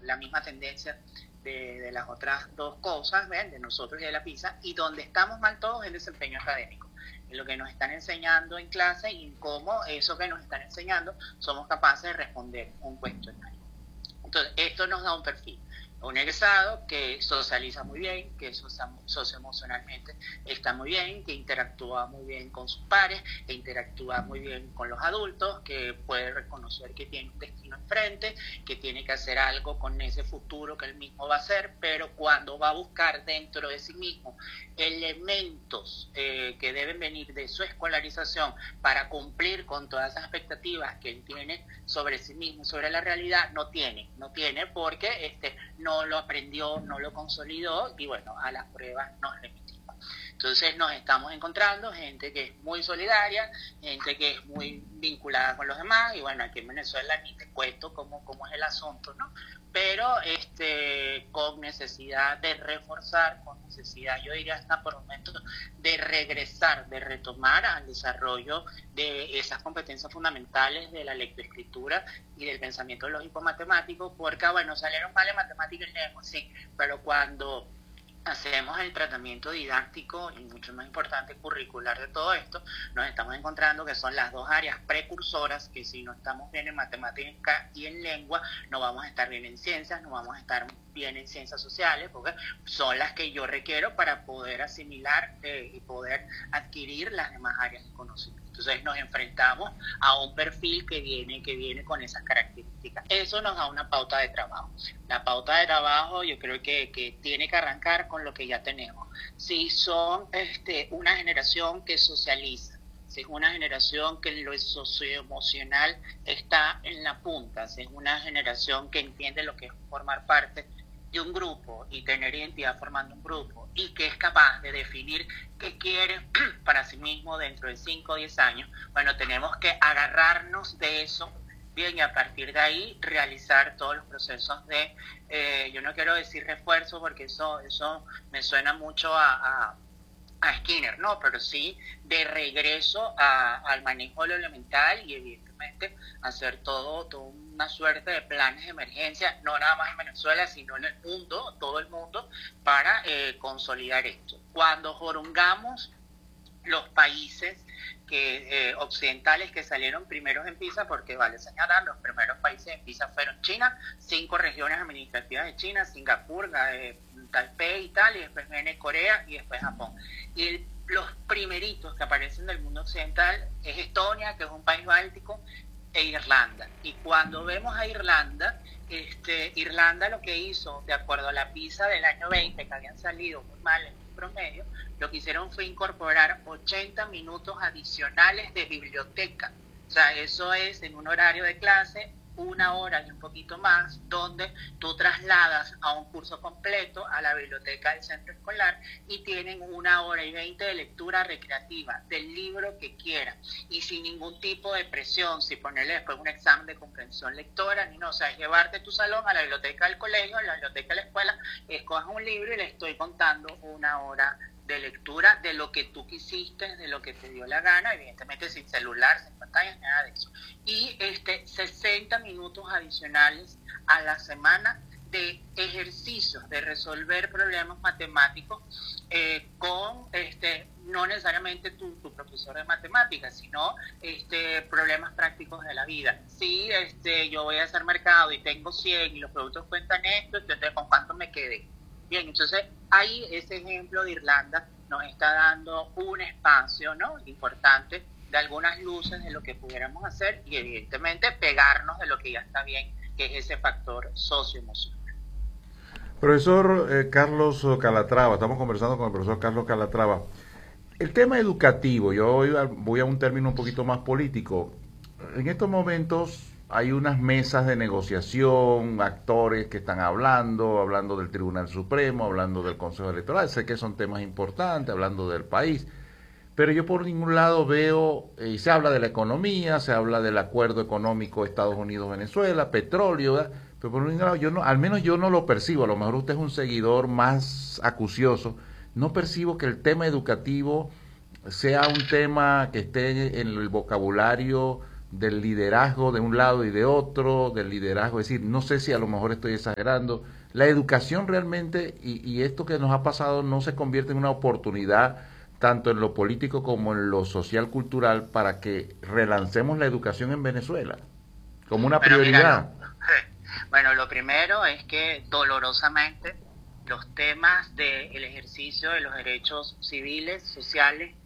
la misma tendencia de las otras dos cosas, ¿ven? De nosotros y de la PISA, y donde estamos mal todos es el desempeño académico, en lo que nos están enseñando en clase y en cómo eso que nos están enseñando somos capaces de responder un cuestionario. Entonces, esto nos da un perfil. Un egresado que socializa muy bien, que socioemocionalmente está muy bien, que interactúa muy bien con sus pares, que interactúa muy bien con los adultos, que puede reconocer que tiene un destino enfrente, que tiene que hacer algo con ese futuro que él mismo va a hacer, pero cuando va a buscar dentro de sí mismo elementos que deben venir de su escolarización para cumplir con todas esas expectativas que él tiene sobre sí mismo, sobre la realidad, no tiene porque no lo aprendió, no lo consolidó y bueno, a las pruebas nos remitimos. Entonces nos estamos encontrando gente que es muy solidaria, gente que es muy vinculada con los demás y bueno, aquí en Venezuela ni te cuento cómo es el asunto, ¿no? Pero con necesidad de reforzar, con necesidad, yo diría hasta por momentos, de regresar, de retomar al desarrollo de esas competencias fundamentales de la lectoescritura y del pensamiento lógico matemático, porque bueno, salieron mal en matemáticas y lengua, sí, pero cuando hacemos el tratamiento didáctico y mucho más importante curricular de todo esto, nos estamos encontrando que son las dos áreas precursoras que si no estamos bien en matemática y en lengua, no vamos a estar bien en ciencias, no vamos a estar bien en ciencias sociales, porque son las que yo requiero para poder asimilar y poder adquirir las demás áreas de conocimiento. Entonces nos enfrentamos a un perfil que viene con esas características. Eso nos da una pauta de trabajo. La pauta de trabajo yo creo que tiene que arrancar con lo que ya tenemos. Si son una generación que socializa, si es una generación que en lo socioemocional está en la punta, si es una generación que entiende lo que es formar parte de un grupo y tener identidad formando un grupo y que es capaz de definir qué quiere para sí mismo dentro de 5 o 10 años, bueno, tenemos que agarrarnos de eso, bien, y a partir de ahí realizar todos los procesos de, yo no quiero decir refuerzo porque eso me suena mucho a Skinner, no, pero sí de regreso al manejo de lo elemental y evidentemente hacer todo una suerte de planes de emergencia, no nada más en Venezuela, sino en el mundo, todo el mundo, para consolidar esto. Cuando jorungamos los países occidentales que salieron primeros en PISA, porque vale señalar, los primeros países en PISA fueron China, 5 regiones administrativas de China, Singapur, Taipei y tal, y después viene Corea y después Japón. Y los primeritos que aparecen del mundo occidental es Estonia, que es un país báltico, e Irlanda. Y cuando vemos a Irlanda, Irlanda lo que hizo, de acuerdo a la PISA del año 20, que habían salido muy mal en promedio, lo que hicieron fue incorporar 80 minutos adicionales de biblioteca. O sea, eso es en un horario de clase, 1 hora y un poquito más, donde tú trasladas a un curso completo a la biblioteca del centro escolar y tienen 1 hora y 20 de lectura recreativa del libro que quieran y sin ningún tipo de presión, si ponerle después un examen de comprensión lectora, ni no, o sea, es llevarte tu salón a la biblioteca del colegio, a la biblioteca de la escuela, escojas un libro y le estoy contando 1 hora de lectura de lo que tú quisiste, de lo que te dio la gana, evidentemente sin celular, sin pantallas, nada de eso. Y 60 minutos adicionales a la semana de ejercicios de resolver problemas matemáticos con no necesariamente tu profesor de matemáticas, sino problemas prácticos de la vida. Si yo voy a hacer mercado y tengo 100 y los productos cuentan esto, entonces ¿con cuánto me quedé? Bien, entonces ahí ese ejemplo de Irlanda nos está dando un espacio, ¿no?, importante de algunas luces de lo que pudiéramos hacer y evidentemente pegarnos de lo que ya está bien, que es ese factor socioemocional. Profesor Carlos Calatrava, estamos conversando con el profesor Carlos Calatrava. El tema educativo, yo voy a un término un poquito más político. En estos momentos hay unas mesas de negociación, actores que están hablando del Tribunal Supremo, hablando del Consejo Electoral, sé que son temas importantes, hablando del país, pero yo por ningún lado veo, se habla de la economía, se habla del acuerdo económico Estados Unidos-Venezuela, petróleo, ¿verdad? Pero por ningún lado, al menos yo no lo percibo, a lo mejor usted es un seguidor más acucioso, no percibo que el tema educativo sea un tema que esté en el vocabulario del liderazgo de un lado y de otro, del liderazgo, es decir, no sé si a lo mejor estoy exagerando, la educación realmente, y esto que nos ha pasado no se convierte en una oportunidad tanto en lo político como en lo social cultural para que relancemos la educación en Venezuela como una Bueno, mira, prioridad. bueno, lo primero es que dolorosamente los temas del ejercicio de los derechos civiles, sociales,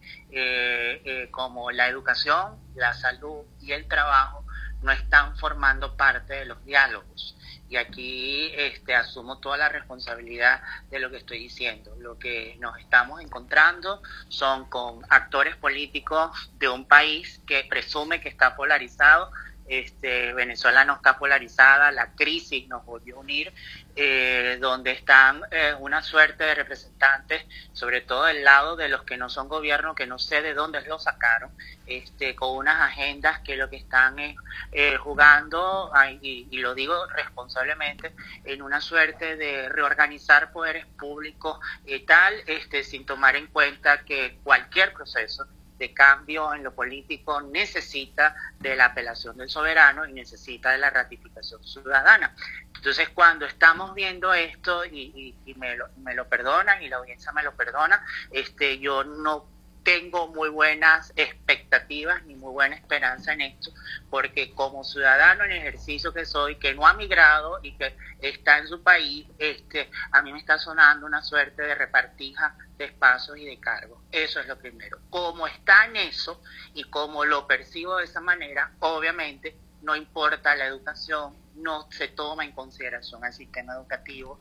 como la educación, la salud y el trabajo, no están formando parte de los diálogos. Y aquí asumo toda la responsabilidad de lo que estoy diciendo. Lo que nos estamos encontrando son con actores políticos de un país que presume que está polarizado. Venezuela no está polarizada, la crisis nos volvió a unir, donde están una suerte de representantes, sobre todo del lado de los que no son gobierno, que no sé de dónde lo sacaron, con unas agendas que lo que están es jugando, y lo digo responsablemente, en una suerte de reorganizar poderes públicos y tal, sin tomar en cuenta que cualquier proceso de cambio en lo político necesita de la apelación del soberano y necesita de la ratificación ciudadana. Entonces, cuando estamos viendo esto, y me lo perdonan, y la audiencia me lo perdona, yo no tengo muy buenas expectativas ni muy buena esperanza en esto, porque como ciudadano en ejercicio que soy, que no ha migrado y que está en su país, a mí me está sonando una suerte de repartija de espacios y de cargos. Eso es lo primero. Como está en eso y como lo percibo de esa manera, obviamente no importa la educación, no se toma en consideración el sistema educativo,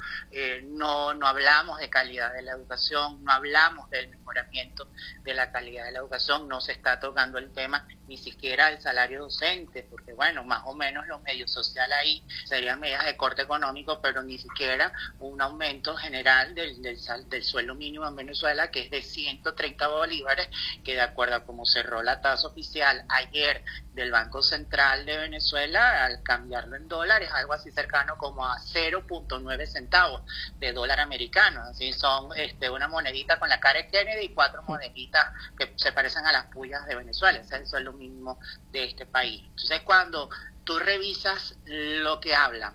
no hablamos de calidad de la educación, no hablamos del mejoramiento de la calidad de la educación, no se está tocando el tema ni siquiera del salario docente, porque bueno, más o menos los medios sociales ahí serían medidas de corte económico, pero ni siquiera un aumento general del sueldo mínimo en Venezuela, que es de 130 bolívares, que de acuerdo a cómo cerró la tasa oficial ayer del Banco Central de Venezuela, al cambiarlo en dólares, algo así cercano como a 0.9 centavos de dólar americano. Así son una monedita con la cara de Kennedy y 4 moneditas que se parecen a las pullas de Venezuela. Ese es el sueldo mínimo de este país. Entonces, cuando tú revisas lo que hablan,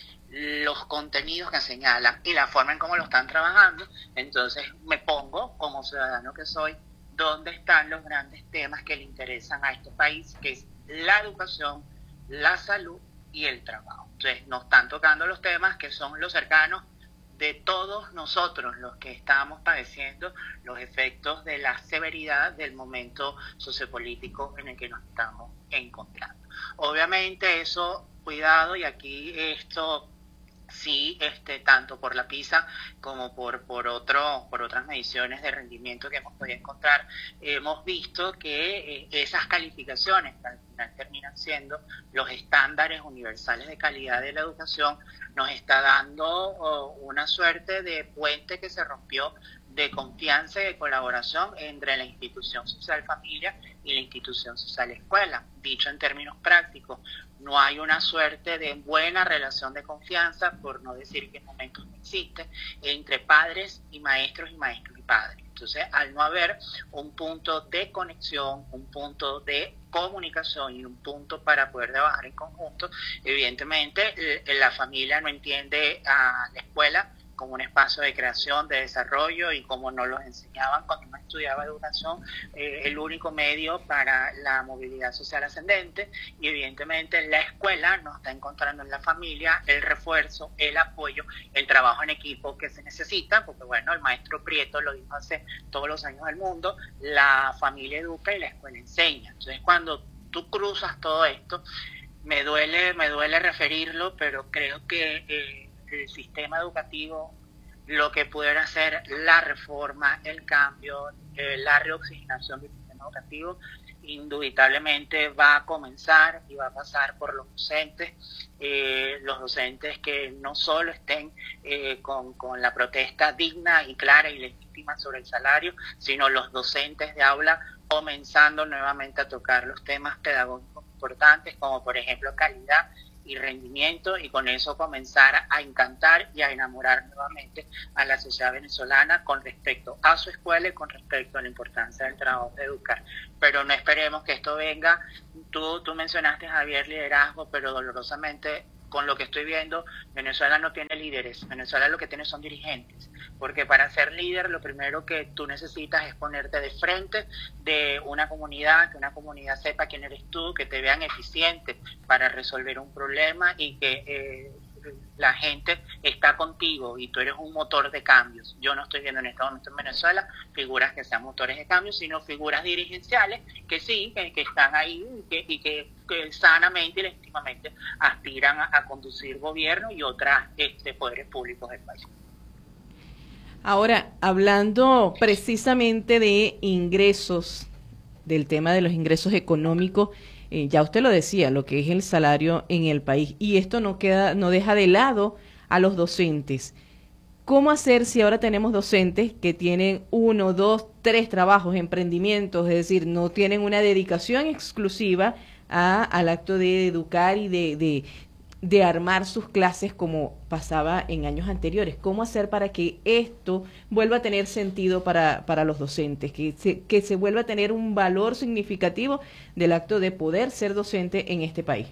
los contenidos que señalan y la forma en cómo lo están trabajando, entonces me pongo, como ciudadano que soy, dónde están los grandes temas que le interesan a este país, que es la educación, la salud y el trabajo. Entonces nos están tocando los temas que son los cercanos de todos nosotros, los que estamos padeciendo los efectos de la severidad del momento sociopolítico en el que nos estamos encontrando. Obviamente eso, cuidado, y aquí esto sí, tanto por la PISA como por otras mediciones de rendimiento que hemos podido encontrar, hemos visto que esas calificaciones, que al final terminan siendo los estándares universales de calidad de la educación, nos está dando una suerte de puente que se rompió de confianza y de colaboración entre la institución social familia y la institución social escuela. Dicho en términos prácticos, no hay una suerte de buena relación de confianza, por no decir que en momentos no existe, entre padres y maestros y padres. Entonces, al no haber un punto de conexión, un punto de comunicación y un punto para poder trabajar en conjunto, evidentemente la familia no entiende a la escuela como un espacio de creación, de desarrollo, y como nos lo enseñaban cuando uno estudiaba educación, el único medio para la movilidad social ascendente, y evidentemente la escuela no está encontrando en la familia el refuerzo, el apoyo, el trabajo en equipo que se necesita, porque bueno, el maestro Prieto lo dijo hace todos los años del mundo, la familia educa y la escuela enseña. Entonces, cuando tú cruzas todo esto, me duele referirlo, pero creo que el sistema educativo, lo que pudiera ser la reforma, el cambio, la reoxigenación del sistema educativo, indubitablemente va a comenzar y va a pasar por los docentes que no solo estén con la protesta digna y clara y legítima sobre el salario, sino los docentes de aula comenzando nuevamente a tocar los temas pedagógicos importantes, como por ejemplo calidad y rendimiento, y con eso comenzar a encantar y a enamorar nuevamente a la sociedad venezolana con respecto a su escuela y con respecto a la importancia del trabajo de educar. Pero no esperemos que esto venga, tú mencionaste, Javier, liderazgo, pero dolorosamente con lo que estoy viendo, Venezuela no tiene líderes, Venezuela lo que tiene son dirigentes, porque para ser líder lo primero que tú necesitas es ponerte de frente de una comunidad, que una comunidad sepa quién eres tú, que te vean eficiente para resolver un problema y que la gente está contigo y tú eres un motor de cambios. Yo no estoy viendo en este momento en Venezuela figuras que sean motores de cambios, sino figuras dirigenciales que sí, que están ahí que sanamente y legítimamente aspiran a conducir gobierno y otras poderes públicos del país. Ahora, hablando precisamente de ingresos, del tema de los ingresos económicos, ya usted lo decía, lo que es el salario en el país, y esto no deja de lado a los docentes. ¿Cómo hacer si ahora tenemos docentes que tienen 1, 2, 3 trabajos, emprendimientos, es decir, no tienen una dedicación exclusiva al acto de educar y de armar sus clases como pasaba en años anteriores? ¿Cómo hacer para que esto vuelva a tener sentido para los docentes, que se vuelva a tener un valor significativo del acto de poder ser docente en este país?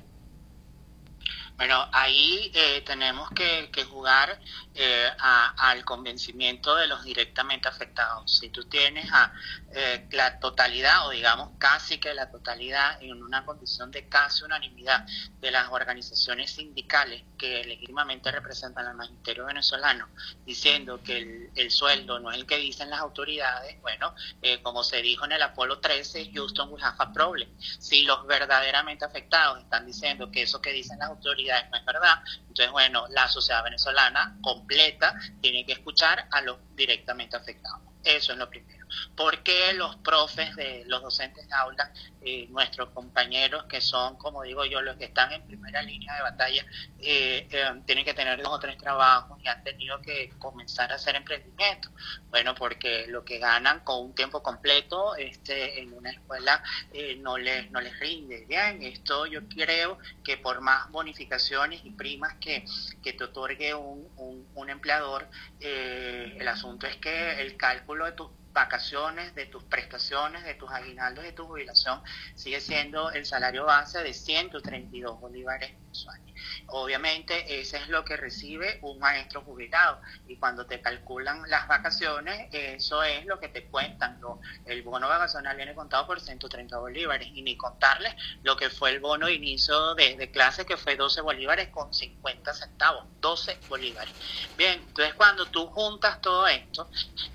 Bueno, ahí tenemos que jugar al convencimiento de los directamente afectados. Si tú tienes la totalidad, o digamos casi que la totalidad, en una condición de casi unanimidad de las organizaciones sindicales que legítimamente representan al magisterio venezolano, diciendo que el sueldo no es el que dicen las autoridades, bueno, como se dijo en el Apolo 13, Houston will have a problem. Si los verdaderamente afectados están diciendo que eso que dicen las autoridades no es verdad, entonces bueno, la sociedad venezolana completa tiene que escuchar a los directamente afectados. Eso es lo primero. ¿Por qué los profes, los docentes de aula, nuestros compañeros que son, como digo yo, los que están en primera línea de batalla, tienen que tener 2 o 3 trabajos y han tenido que comenzar a hacer emprendimientos? Bueno, porque lo que ganan con un tiempo completo en una escuela no les rinde. Bien, esto yo creo que por más bonificaciones y primas que te otorgue un empleador, el asunto es que el cálculo de tus vacaciones, de tus prestaciones, de tus aguinaldos, de tu jubilación, sigue siendo el salario base de 132 bolívares mensuales. Obviamente, ese es lo que recibe un maestro jubilado, y cuando te calculan las vacaciones, eso es lo que te cuentan. El bono vacacional viene contado por 130 bolívares, y ni contarles lo que fue el bono de inicio de clase, que fue 12 bolívares con 50 centavos, 12 bolívares. Bien, entonces cuando tú juntas todo esto,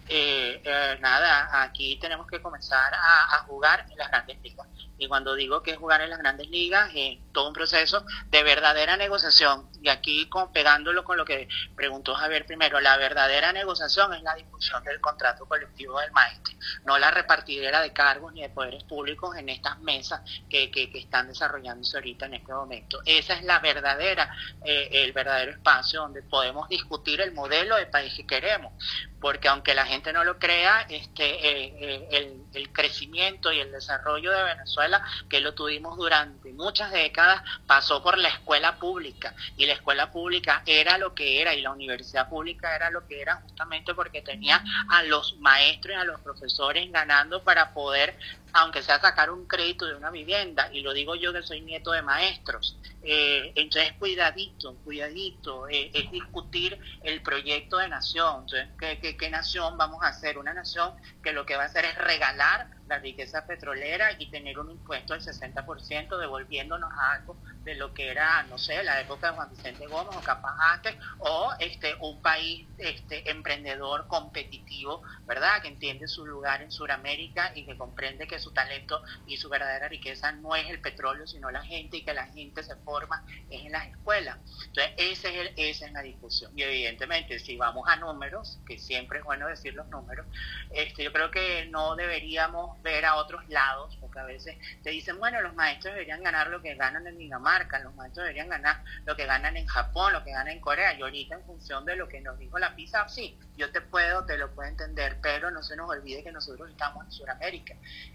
aquí tenemos que comenzar a jugar en las grandes ligas. Y cuando digo que jugar en las grandes ligas, es todo un proceso de verdadera negociación. Y aquí, pegándolo con lo que preguntó Javier primero, la verdadera negociación es la discusión del contrato colectivo del maestro, no la repartidera de cargos ni de poderes públicos en estas mesas que están desarrollándose ahorita en este momento. Esa es el verdadero espacio donde podemos discutir el modelo de país que queremos. Porque aunque la gente no lo crea, el crecimiento y el desarrollo de Venezuela, que lo tuvimos durante muchas décadas, pasó por la escuela pública, y la escuela pública era lo que era, y la universidad pública era lo que era, justamente porque tenía a los maestros y a los profesores ganando para poder, aunque sea, sacar un crédito de una vivienda. Y lo digo yo, que soy nieto de maestros. Entonces cuidadito, es discutir el proyecto de nación. Entonces, ¿qué nación vamos a hacer? Una nación que lo que va a hacer es regalar la riqueza petrolera y tener un impuesto del 60%, devolviéndonos algo de lo que era, no sé, la época de Juan Vicente Gómez, o capaz antes, o un país emprendedor, competitivo, ¿verdad?, que entiende su lugar en Sudamérica y que comprende que su talento y su verdadera riqueza no es el petróleo, sino la gente, y que la gente se forma en las escuelas. Entonces, esa es la discusión. Y evidentemente, si vamos a números, que siempre es bueno decir los números, yo creo que no deberíamos ver a otros lados, porque a veces te dicen, bueno, los maestros deberían ganar lo que ganan en Dinamarca, Dinamarca, los maestros deberían ganar lo que ganan en Japón, lo que ganan en Corea, y ahorita en función de lo que nos dijo la PISA, sí, te lo puedo entender, pero no se nos olvide que nosotros estamos en Sudamérica,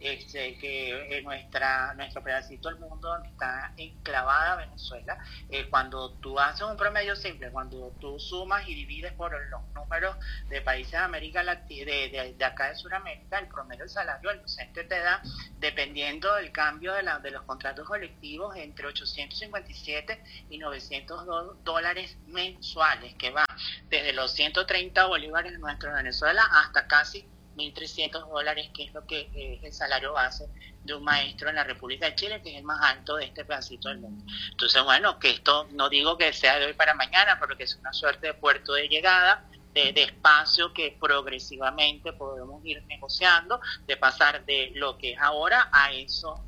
que nuestro pedacito del mundo donde está enclavada Venezuela, cuando tú haces un promedio simple, cuando tú sumas y divides por los números de países de América Latina, de acá de Sudamérica, el promedio del salario del docente te da, dependiendo del cambio de los contratos colectivos, entre 857 y 900 dólares mensuales, que va desde los 130 bolívares nuestros de Venezuela hasta casi 1.300 dólares, que es lo que es el salario base de un maestro en la República de Chile, que es el más alto de este pedacito del mundo. Entonces, bueno, que esto no digo que sea de hoy para mañana, pero que es una suerte de puerto de llegada, de espacio que progresivamente podemos ir negociando, de pasar de lo que es ahora a eso,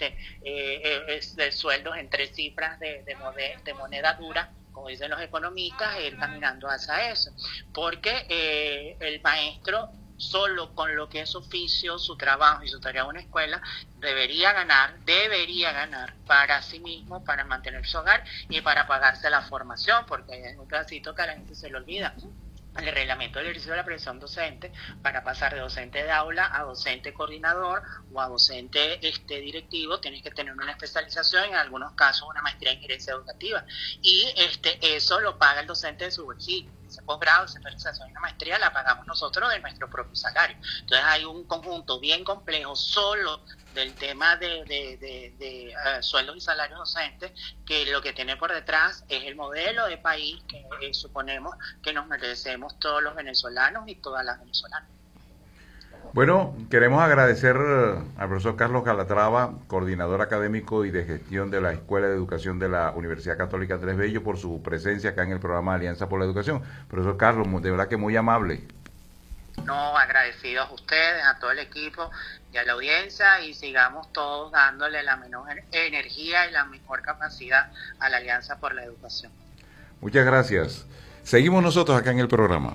de sueldos en 3 cifras de moneda dura, como dicen los economistas, ir caminando hacia eso, porque el maestro, solo con lo que es su oficio, su trabajo y su tarea en una escuela, debería ganar para sí mismo, para mantener su hogar y para pagarse la formación, porque hay un pedacito que a la gente se le olvida. El reglamento del ejercicio de la profesión docente, para pasar de docente de aula a docente coordinador o a docente directivo, tienes que tener una especialización, en algunos casos una maestría en gerencia educativa, y eso lo paga el docente de su bolsillo. Ese posgrado, esa especialización y una maestría la pagamos nosotros de nuestro propio salario. Entonces hay un conjunto bien complejo solo del tema de sueldos y salarios docentes, que lo que tiene por detrás es el modelo de país que suponemos que nos merecemos todos los venezolanos y todas las venezolanas. Bueno, queremos agradecer al profesor Carlos Calatrava, coordinador académico y de gestión de la Escuela de Educación de la Universidad Católica Andrés Bello, por su presencia acá en el programa Alianza por la Educación. Profesor Carlos, de verdad que muy amable. No, agradecidos a ustedes, a todo el equipo y a la audiencia, y sigamos todos dándole la menor energía y la mejor capacidad a la Alianza por la Educación. Muchas gracias. Seguimos nosotros acá en el programa.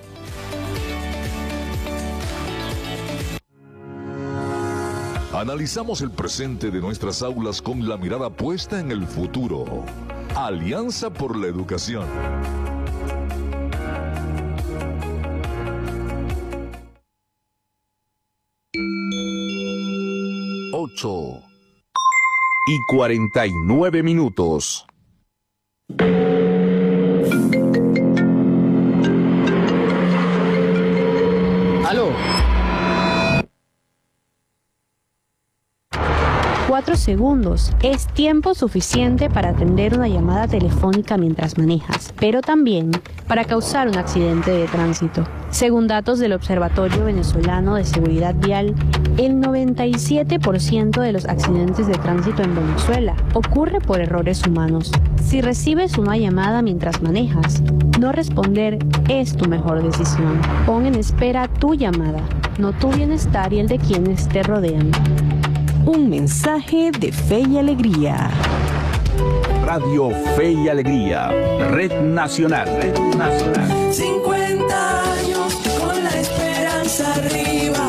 Analizamos el presente de nuestras aulas con la mirada puesta en el futuro. Alianza por la Educación. Ocho y 49 minutos. ¡Aló! 4 segundos. Es tiempo suficiente para atender una llamada telefónica mientras manejas, pero también para causar un accidente de tránsito. Según datos del Observatorio Venezolano de Seguridad Vial, el 97% de los accidentes de tránsito en Venezuela ocurre por errores humanos. Si recibes una llamada mientras manejas, no responder es tu mejor decisión. Pon en espera tu llamada, no tu bienestar y el de quienes te rodean. Un mensaje de Fe y Alegría. Radio Fe y Alegría, Red Nacional. 50 años con la esperanza arriba.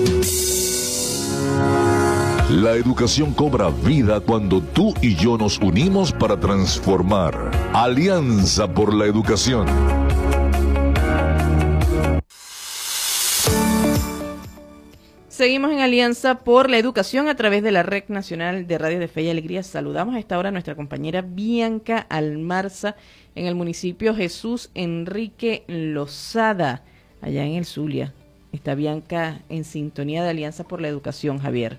La educación cobra vida cuando tú y yo nos unimos para transformar. Alianza por la Educación. Seguimos en Alianza por la Educación a través de la Red Nacional de Radio de Fe y Alegría. Saludamos a esta hora a nuestra compañera Bianca Almarza en el municipio Jesús Enrique Lozada, allá en el Zulia. Está Bianca en sintonía de Alianza por la Educación, Javier.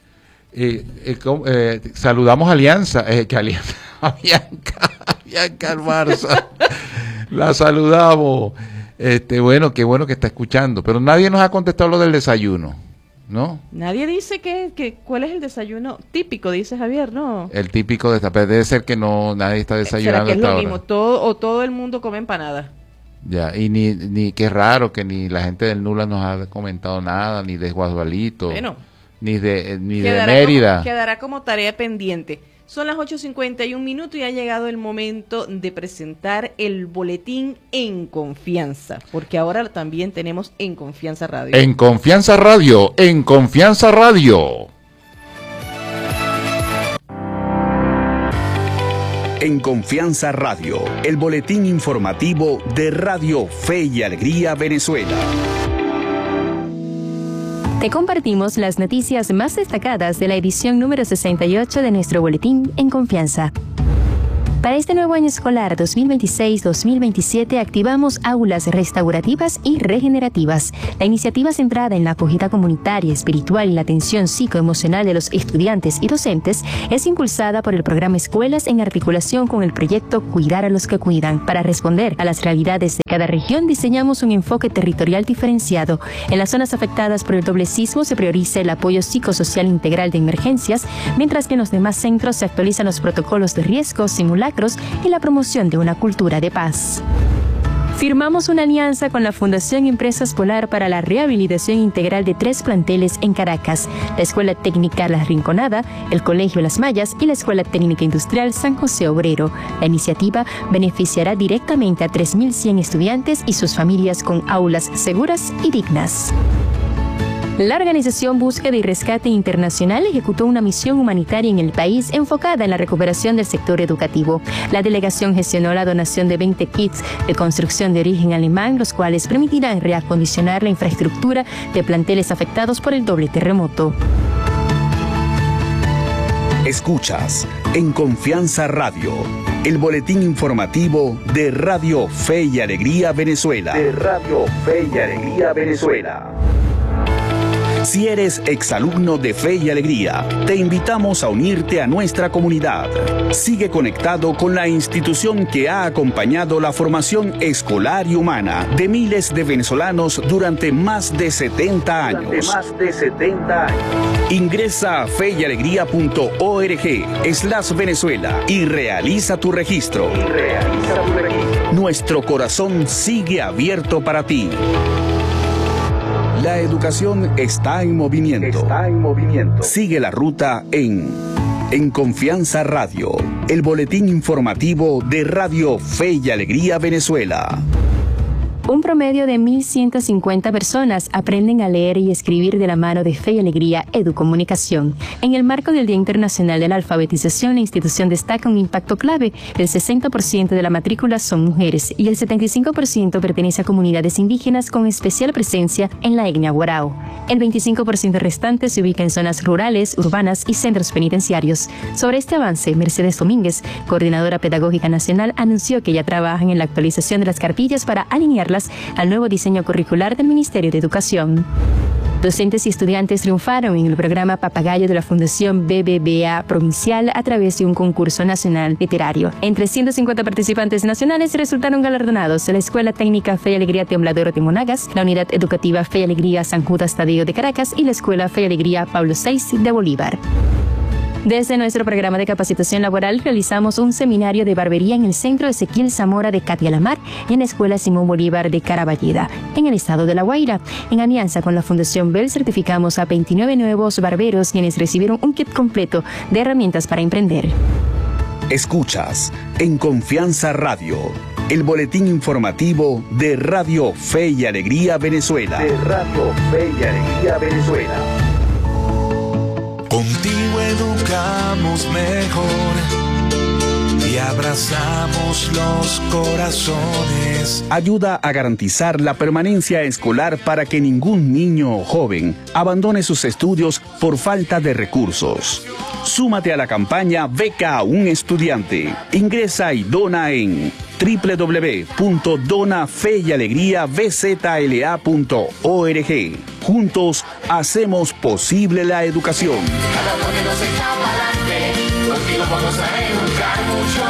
Saludamos a Alianza, a Bianca Almarza. La saludamos. Bueno, qué bueno que está escuchando, pero nadie nos ha contestado lo del desayuno. ¿No? Nadie dice que cuál es el desayuno típico, dice Javier, ¿no? El típico de esta, debe ser que no nadie está desayunando. ¿Será que es lo mismo? Ahora. Todo el mundo come empanadas. Ya, y ni qué raro que ni la gente del Nula nos ha comentado nada, ni de Guadualito, bueno, ni de Mérida. Quedará como tarea pendiente. Son las 8:51 minutos y ha llegado el momento de presentar el boletín En Confianza, porque ahora también tenemos En Confianza Radio. En Confianza Radio, En Confianza Radio. En Confianza Radio, el boletín informativo de Radio Fe y Alegría Venezuela. Te compartimos las noticias más destacadas de la edición número 68 de nuestro boletín En Confianza. Para este nuevo año escolar 2026-2027 activamos aulas restaurativas y regenerativas. La iniciativa centrada en la acogida comunitaria, espiritual y la atención psicoemocional de los estudiantes y docentes es impulsada por el programa Escuelas en articulación con el proyecto Cuidar a los que Cuidan. Para responder a las realidades de cada región diseñamos un enfoque territorial diferenciado. En las zonas afectadas por el doble sismo se prioriza el apoyo psicosocial integral de emergencias, mientras que en los demás centros se actualizan los protocolos de riesgo, simulacros y la promoción de una cultura de paz. Firmamos una alianza con la Fundación Empresas Polar para la rehabilitación integral de 3 planteles en Caracas: la Escuela Técnica La Rinconada, el Colegio Las Mallas y la Escuela Técnica Industrial San José Obrero. La iniciativa beneficiará directamente a 3.100 estudiantes y sus familias con aulas seguras y dignas. La Organización Búsqueda y Rescate Internacional ejecutó una misión humanitaria en el país enfocada en la recuperación del sector educativo. La delegación gestionó la donación de 20 kits de construcción de origen alemán, los cuales permitirán reacondicionar la infraestructura de planteles afectados por el doble terremoto. Escuchas En Confianza Radio, el boletín informativo de Radio Fe y Alegría Venezuela. Si eres exalumno de Fe y Alegría, te invitamos a unirte a nuestra comunidad. Sigue conectado con la institución que ha acompañado la formación escolar y humana de miles de venezolanos durante más de 70 años. Ingresa a feyyalegría.org/Venezuela y realiza tu registro. Nuestro corazón sigue abierto para ti. La educación está en movimiento. Sigue la ruta en Confianza Radio, el boletín informativo de Radio Fe y Alegría Venezuela. Un promedio de 1.150 personas aprenden a leer y escribir de la mano de Fe y Alegría Educomunicación. En el marco del Día Internacional de la Alfabetización, la institución destaca un impacto clave. El 60% de la matrícula son mujeres y el 75% pertenece a comunidades indígenas con especial presencia en la etnia Guarao. El 25% restante se ubica en zonas rurales, urbanas y centros penitenciarios. Sobre este avance, Mercedes Domínguez, coordinadora pedagógica nacional, anunció que ya trabajan en la actualización de las cartillas para alinearlas al nuevo diseño curricular del Ministerio de Educación. Docentes y estudiantes triunfaron en el programa Papagayo de la Fundación BBVA Provincial a través de un concurso nacional literario. Entre 150 participantes nacionales resultaron galardonados la Escuela Técnica Fe y Alegría Tembladero de Monagas, la Unidad Educativa Fe y Alegría San Judas Tadeo de Caracas y la Escuela Fe y Alegría Pablo VI de Bolívar. Desde nuestro programa de capacitación laboral realizamos un seminario de barbería en el Centro Ezequiel Zamora de Catialamar y en la Escuela Simón Bolívar de Caraballeda, en el estado de La Guaira. En alianza con la Fundación Bell certificamos a 29 nuevos barberos quienes recibieron un kit completo de herramientas para emprender. Escuchas En Confianza Radio, el boletín informativo de Radio Fe y Alegría Venezuela. Contigo educamos mejor y abrazamos los corazones. Ayuda a garantizar la permanencia escolar para que ningún niño o joven abandone sus estudios por falta de recursos. Súmate a la campaña Beca a un Estudiante. Ingresa y dona en www.donafeyalegriavzla.org. Juntos hacemos posible la educación. Cada uno que nos echa para adelante, contigo vamos a educar mucho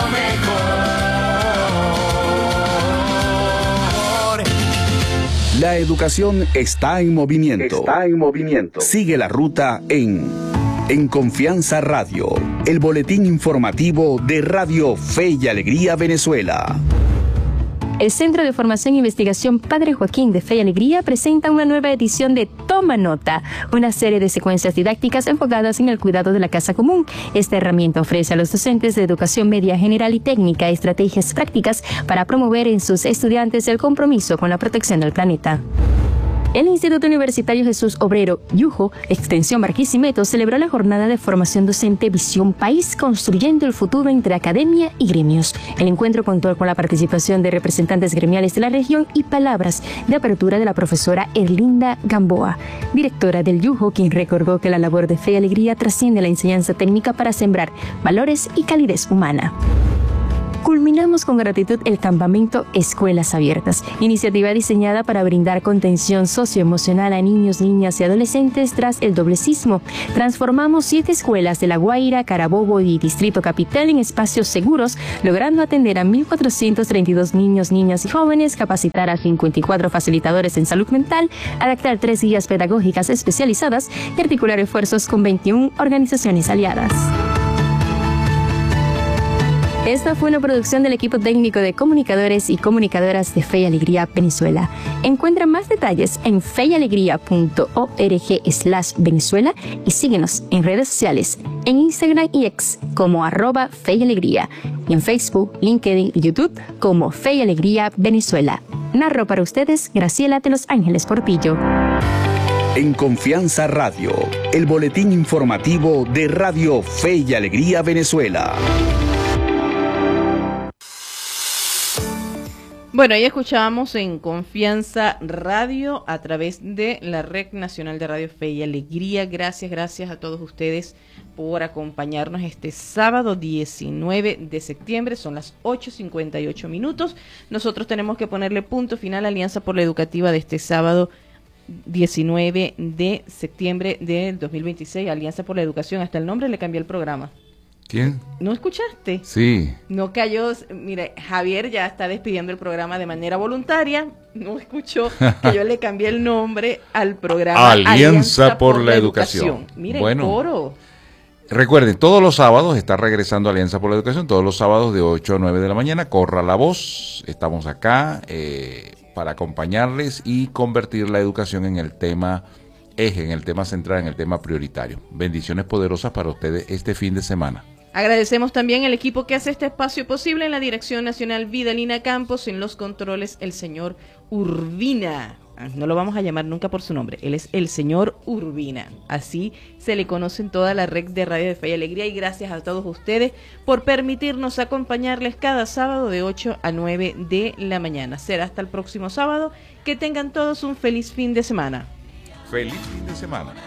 mejor. La educación está en movimiento. Sigue la ruta en Confianza Radio, el boletín informativo de Radio Fe y Alegría Venezuela. El Centro de Formación e Investigación Padre Joaquín de Fe y Alegría presenta una nueva edición de Toma Nota, una serie de secuencias didácticas enfocadas en el cuidado de la casa común. Esta herramienta ofrece a los docentes de educación media general y técnica estrategias prácticas para promover en sus estudiantes el compromiso con la protección del planeta. El Instituto Universitario Jesús Obrero, YUJO, Extensión Barquisimeto, celebró la jornada de formación docente Visión País, construyendo el futuro entre academia y gremios. El encuentro contó con la participación de representantes gremiales de la región y palabras de apertura de la profesora Erlinda Gamboa, directora del YUJO, quien recordó que la labor de Fe y Alegría trasciende la enseñanza técnica para sembrar valores y calidez humana. Culminamos con gratitud el campamento Escuelas Abiertas, iniciativa diseñada para brindar contención socioemocional a niños, niñas y adolescentes tras el doble sismo. Transformamos 7 escuelas de La Guaira, Carabobo y Distrito Capital en espacios seguros, logrando atender a 1.432 niños, niñas y jóvenes, capacitar a 54 facilitadores en salud mental, adaptar 3 guías pedagógicas especializadas y articular esfuerzos con 21 organizaciones aliadas. Esta fue una producción del equipo técnico de comunicadores y comunicadoras de Fe y Alegría Venezuela. Encuentra más detalles en feyalegría.org/Venezuela y síguenos en redes sociales, en Instagram y X como @Fe y Alegría y en Facebook, LinkedIn y YouTube como Fe y Alegría Venezuela. Narro para ustedes Graciela de Los Ángeles Portillo. En Confianza Radio, el boletín informativo de Radio Fe y Alegría Venezuela. Bueno, ahí escuchábamos en Confianza Radio a través de la Red Nacional de Radio Fe y Alegría. Gracias a todos ustedes por acompañarnos este sábado 19 de septiembre. Son las 8:58 minutos. Nosotros tenemos que ponerle punto final a Alianza por la Educativa de este sábado 19 de septiembre del 2026. Alianza por la Educación, hasta el nombre le cambié el programa. ¿Quién? ¿No escuchaste? Sí. No cayó, mire, Javier ya está despidiendo el programa de manera voluntaria, no escuchó que yo le cambié el nombre al programa Alianza por la Educación. Mire, bueno, coro. Recuerden, todos los sábados está regresando Alianza por la Educación, todos los sábados de 8 a 9 de la mañana, corra la voz, estamos acá para acompañarles y convertir la educación en el tema eje, en el tema central, en el tema prioritario. Bendiciones poderosas para ustedes este fin de semana. Agradecemos también al equipo que hace este espacio posible, en la Dirección Nacional Vidalina Campos, en los controles el señor Urbina. No lo vamos a llamar nunca por su nombre, él es el señor Urbina. Así se le conoce en toda la red de Radio de Fe y Alegría, y gracias a todos ustedes por permitirnos acompañarles cada sábado de 8 a 9 de la mañana. Será hasta el próximo sábado. Que tengan todos un feliz fin de semana. Feliz fin de semana.